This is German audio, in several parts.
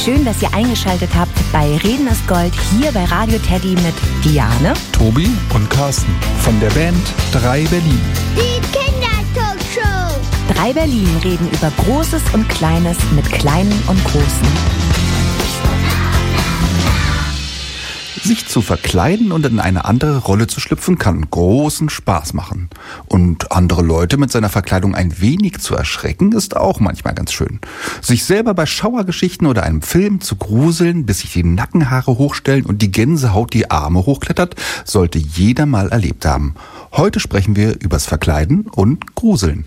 Schön, dass ihr eingeschaltet habt bei Reden ist Gold hier bei Radio Teddy mit Diane, Tobi und Carsten von der Band 3 Berlin. Die Kindertalkshow. 3 Berlin reden über Großes und Kleines mit Kleinen und Großen. Sich zu verkleiden und in eine andere Rolle zu schlüpfen, kann großen Spaß machen. Und andere Leute mit seiner Verkleidung ein wenig zu erschrecken, ist auch manchmal ganz schön. Sich selber bei Schauergeschichten oder einem Film zu gruseln, bis sich die Nackenhaare hochstellen und die Gänsehaut die Arme hochklettert, sollte jeder mal erlebt haben. Heute sprechen wir übers Verkleiden und Gruseln.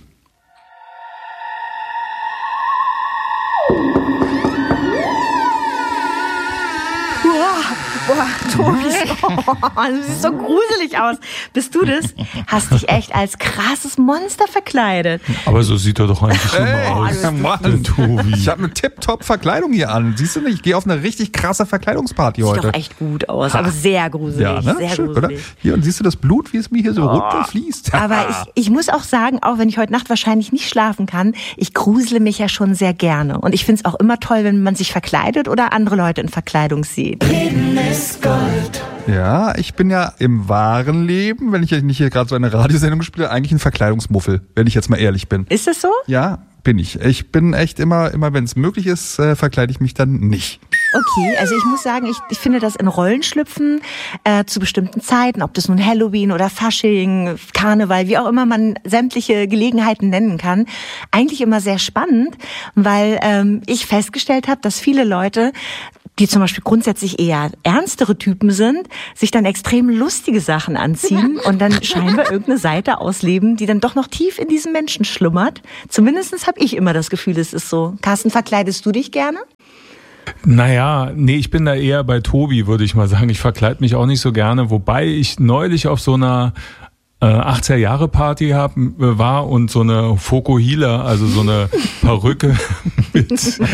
Boah, Tobi, du siehst so gruselig aus. Bist du das? Hast dich echt als krasses Monster verkleidet. Aber so sieht er doch eigentlich immer aus. Mann, Tobi. Ich habe eine Tip-Top-Verkleidung hier an. Siehst du nicht? Ich gehe auf eine richtig krasse Verkleidungsparty heute. Sieht doch echt gut aus, aber sehr gruselig. Ja, ne? Sehr Schön, gruselig. oder? Hier, und siehst du das Blut, wie es mir hier so runterfließt? Aber ich muss auch sagen, auch wenn ich heute Nacht wahrscheinlich nicht schlafen kann, ich grusele mich ja schon sehr gerne. Und ich finde es auch immer toll, wenn man sich verkleidet oder andere Leute in Verkleidung sieht. Gold. Ja, ich bin ja im wahren Leben, wenn ich nicht hier gerade so eine Radiosendung spiele, eigentlich ein Verkleidungsmuffel, wenn ich jetzt mal ehrlich bin. Ist das so? Ja, bin ich. Ich bin echt immer wenn es möglich ist, verkleide ich mich dann nicht. Okay, also ich muss sagen, ich finde das in Rollenschlüpfen zu bestimmten Zeiten, ob das nun Halloween oder Fasching, Karneval, wie auch immer man sämtliche Gelegenheiten nennen kann, eigentlich immer sehr spannend, weil ich festgestellt habe, dass viele Leute, die zum Beispiel grundsätzlich eher ernstere Typen sind, sich dann extrem lustige Sachen anziehen und dann scheinbar irgendeine Seite ausleben, die dann doch noch tief in diesem Menschen schlummert. Zumindest habe ich immer das Gefühl, es ist so. Carsten, verkleidest du dich gerne? Naja, nee, ich bin da eher bei Tobi, würde ich mal sagen. Ich verkleide mich auch nicht so gerne, wobei ich neulich auf so einer 80er-Jahre-Party war und so eine Fokuhila, also so eine Perücke mit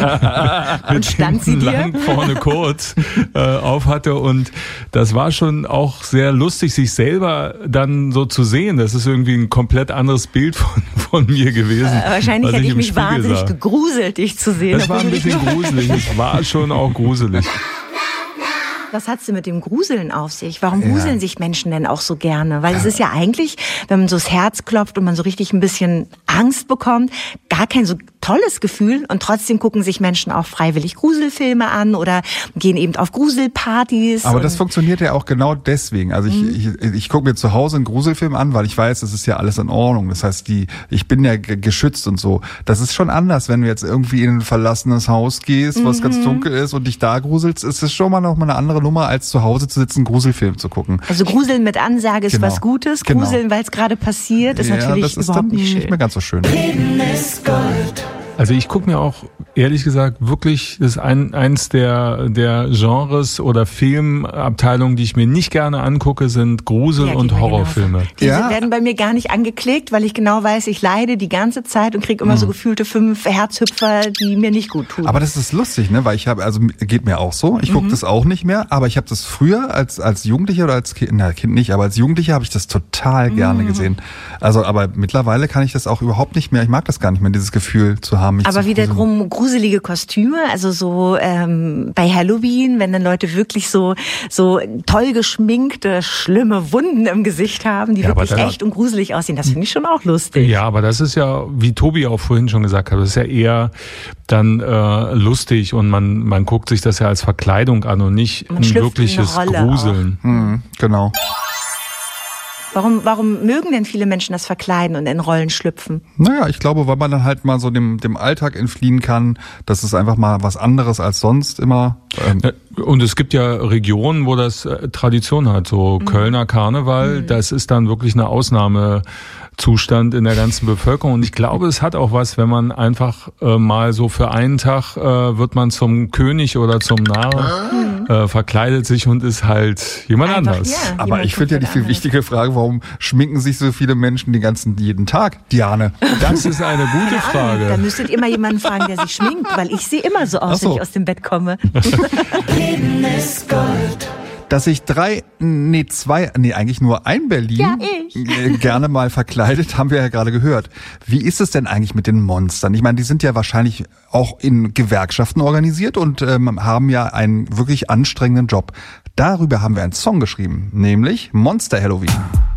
stand sie dir? Lang vorne kurz auf hatte, und das war schon auch sehr lustig, sich selber dann so zu sehen. Das ist irgendwie ein komplett anderes Bild von mir gewesen. Wahrscheinlich hätte ich mich wahnsinnig gegruselt, dich zu sehen. Das war ein bisschen gruselig, es war schon auch gruselig. Was hat's denn mit dem Gruseln auf sich? Warum gruseln sich Menschen denn auch so gerne? Weil es ist ja eigentlich, wenn man so das Herz klopft und man so richtig ein bisschen Angst bekommt, gar kein so tolles Gefühl, und trotzdem gucken sich Menschen auch freiwillig Gruselfilme an oder gehen eben auf Gruselpartys. Aber das funktioniert ja auch genau deswegen. Also ich gucke mir zu Hause einen Gruselfilm an, weil ich weiß, das ist ja alles in Ordnung. Das heißt, ich bin ja geschützt und so. Das ist schon anders, wenn du jetzt irgendwie in ein verlassenes Haus gehst, was ganz dunkel ist, und dich da gruselst, ist es schon mal noch mal eine andere Nummer, als zu Hause zu sitzen, einen Gruselfilm zu gucken. Also Gruseln mit Ansage ist was Gutes. Gruseln, weil es gerade passiert, ist natürlich das überhaupt ist dann nicht schön. nicht mehr ganz so schön. Reden ist Gold. Also ich gucke mir auch, ehrlich gesagt, wirklich, das ist eins der Genres oder Filmabteilungen, die ich mir nicht gerne angucke, sind Grusel- und Horrorfilme. Die werden bei mir gar nicht angeklickt, weil ich genau weiß, ich leide die ganze Zeit und kriege immer so gefühlte 5 Herzhüpfer, die mir nicht gut tun. Aber das ist lustig, ne? Weil geht mir auch so. Ich gucke das auch nicht mehr, aber ich habe das früher als Jugendlicher oder als Kind nicht, aber als Jugendlicher habe ich das total gerne gesehen. Also, aber mittlerweile kann ich das auch überhaupt nicht mehr. Ich mag das gar nicht mehr, dieses Gefühl zu haben. Aber wiederum gruselige Kostüme, also so bei Halloween, wenn dann Leute wirklich so toll geschminkte, schlimme Wunden im Gesicht haben, die wirklich echt und gruselig aussehen, das finde ich schon auch lustig. Ja, aber das ist ja, wie Tobi auch vorhin schon gesagt hat, das ist ja eher dann lustig, und man guckt sich das ja als Verkleidung an und nicht ein wirkliches Gruseln. Genau. Warum mögen denn viele Menschen das Verkleiden und in Rollen schlüpfen? Naja, ich glaube, weil man dann halt mal so dem Alltag entfliehen kann. Das ist einfach mal was anderes als sonst immer. Und es gibt ja Regionen, wo das Tradition hat. So Kölner Karneval, das ist dann wirklich eine Ausnahmezustand in der ganzen Bevölkerung. Und ich glaube, es hat auch was, wenn man einfach mal so für einen Tag wird man zum König oder zum Narr, verkleidet sich und ist halt jemand anders. Ja, aber ich finde ja die viel wichtige Frage, warum schminken sich so viele Menschen jeden Tag, Diane? Das ist eine gute Frage. Da müsstet ihr mal jemanden fragen, der sich schminkt, weil ich sehe immer so aus, wenn ich aus dem Bett komme. Reden ist Gold. Dass sich eigentlich nur ein Berlin Ja, ich. gerne mal verkleidet, haben wir ja gerade gehört. Wie ist es denn eigentlich mit den Monstern? Ich meine, die sind ja wahrscheinlich auch in Gewerkschaften organisiert und haben ja einen wirklich anstrengenden Job. Darüber haben wir einen Song geschrieben, nämlich Monster Halloween.